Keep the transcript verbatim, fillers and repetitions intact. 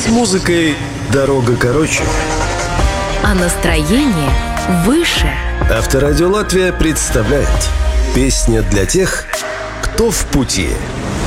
С музыкой дорога короче. А настроение выше. Авторадио Латвия представляет песня для тех, кто в пути.